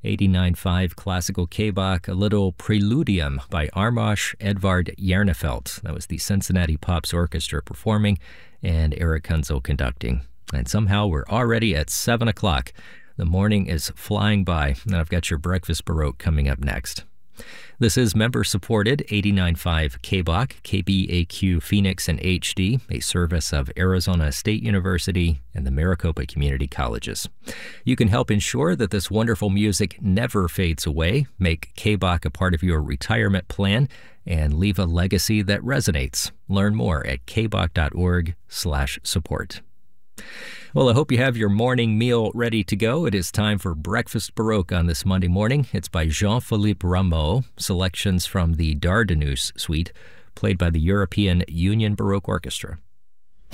89.5 Classical K-Bach, a little Preludium by Armand Edvard Jarnefelt. That was the Cincinnati Pops Orchestra performing and Eric Kunzel conducting. And somehow we're already at 7 o'clock. The morning is flying by, and I've got your Breakfast Baroque coming up next. This is member-supported 89.5 K-Bach, KBAQ Phoenix and HD, a service of Arizona State University and the Maricopa Community Colleges. You can help ensure that this wonderful music never fades away, make K-Bach a part of your retirement plan, and leave a legacy that resonates. Learn more at kbach.org/support. Well, I hope you have your morning meal ready to go. It is time for Breakfast Baroque on this Monday morning. It's by Jean-Philippe Rameau, selections from the Dardanus Suite, played by the European Union Baroque Orchestra.